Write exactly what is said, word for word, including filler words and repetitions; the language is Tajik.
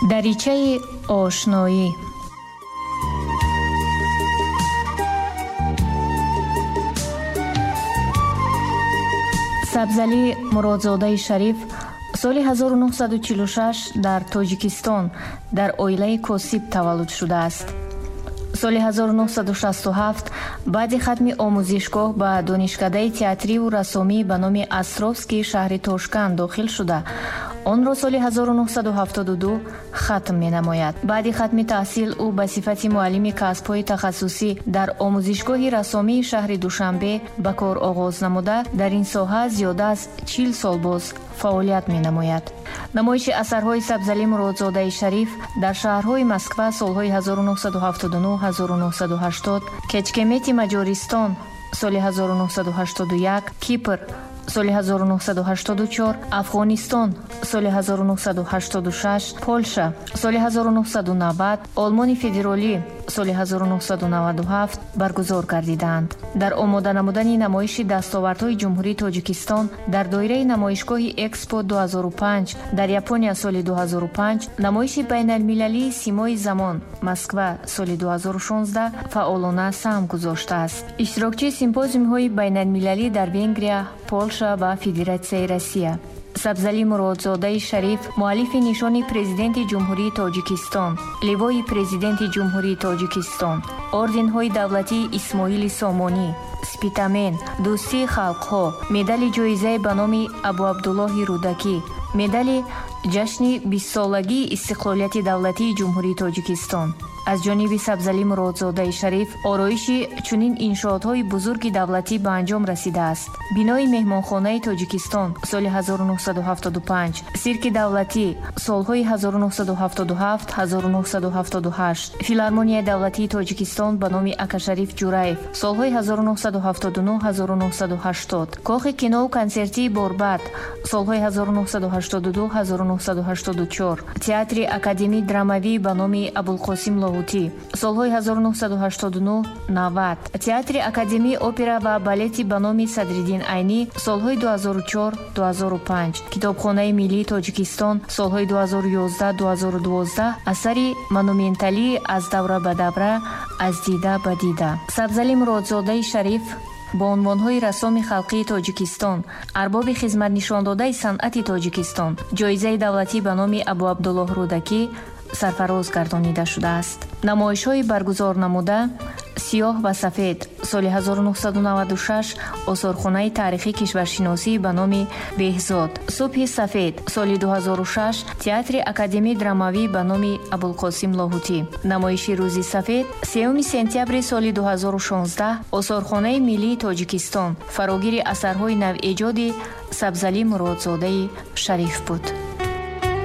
даричаи ошноӣ. сабзалӣ муродзодаи шариф соли ҳазору нуҳсаду чилу шаш дар тоҷикистон дар оилаи косиб таваллуд шудааст. соли ҳазору нуҳсаду шасту ҳафт баъди хатми омӯзишгоҳ ба донишкадаи театрию рассомӣ ба номи Астровскии шаҳри Тошканд дохил шуда, онро соли ҳазору нуҳсаду ҳафтоду ду хатм менамояд. баъди хатми таҳсил ӯ ба сифати муаллими касбҳои тахассусӣ дар омӯзишгоҳи рассомии шаҳри Душанбе ба кор оғоз намуда, дар ин соҳа зиёда аз чил сол боз фаъолият менамояд. намоиши асарҳои Сабзалӣ Муродзодаи Шариф дар шаҳрҳои Москва солҳои ҳазору нуҳсаду ҳафтоду нӯҳ ҳазору нуҳсаду ҳаштод, Кечкемети Маҷористон соли ҳазору нуҳсаду ҳаштоду як, Кипр соли ҳазору нуҳсаду ҳаштоду чор, Афғонистон соли ҳазору нуҳсаду ҳаштоду шаш, Полша соли ҳазору нуҳсаду навад, Олмони Федералӣ соли ҳазору нуҳсаду наваду ҳафт баргузор гардиданд. дар омода намудани намоиши дастовардҳои ҷумҳурии Тоҷикистон дар доираи намоишгоҳи Экспо ду ҳазору панҷ дар Япония соли ду ҳазору панҷ, намоиши байналмилалии Симои замон Москва соли ду ҳазору шонздаҳ фаъолона саҳм гузоштааст. иштирокчии симпозиумҳои байналмилалӣ дар Венгрия, Полша ва Федератсияи Россия. Сабзалӣ Муродзодаи Шариф муаллифи нишони президенти ҷумҳурии Тоҷикистон, ливои президенти ҷумҳурии Тоҷикистон, орденҳои давлатии Исмоили Сомонӣ, Спитамен, Дӯстии халқҳо, медали ҷоизаи ба номи Абу Абдуллоҳи Рӯдакӣ, медали ҷашни бистсолагии истиқлолияти давлатии ҷумҳурии Тоҷикистон. аз ҷониби Сабзалӣ Муродзодаи Шариф ороиши чунин иншоотҳои бузурги давлатӣ ба анҷом расидааст. бинои меҳмонхонаи Тоҷикистон соли ҳазору нуҳсаду ҳафтоду панҷ, сирки давлатӣ солҳои ҳазору нуҳсаду ҳафтоду ҳафт ҳазору нуҳсаду ҳафтоду ҳашт, филармонияи давлатии Тоҷикистон ба номи Акашариф Ҷураев солҳои ҳазору нуҳсаду ҳафтоду нӯҳ ҳазору нуҳсаду ҳаштод, кохи киноу консертии Борбад солҳои ҳазору нуҳсаду ҳаштоду ду ҳазору нуҳсаду ҳаштоду чор, театри Академии драмавӣ ба номи Абулқосим Лоҳутӣ солҳои ҳазору нуҳсаду ҳаштоду нӯҳ навад, театри Академии опера ва балети ба номи Садриддин Айнӣ солҳои ду ҳазору чор ду ҳазору панҷ, Китобхонаи Миллии Тоҷикистон солҳои ду ҳазору ёздаҳ ду ҳазору дувоздаҳ, асари монументалии аз давра ба давра, аз дида ба дида. Сабзалӣ Муродзодаи Шариф бо унвонҳои рассоми халқии Тоҷикистон, арбоби хизматнишондодаи санъати Тоҷикистон, ҷоизаи давлатӣ ба номи Абу Абдуллоҳ Рӯдакӣ сарфароз гардонида шудааст. намоишҳои баргузор намуда Сиёҳ ва сафед соли ҳазору нуҳсаду наваду шаш, осорхонаи таърихи кишваршиносӣ ба номи Беҳзод, Субҳи сафед соли ду ҳазору шаш, театри Академии драмавӣ ба номи Абулқосим Лоҳутӣ. намоиши Рӯзи сафед сеюми сентябри соли ду ҳазору шонздаҳ, осорхонаи Миллии Тоҷикистон, фарогири асарҳои навъеҷоди Сабзалӣ Муродзодаи Шариф буд.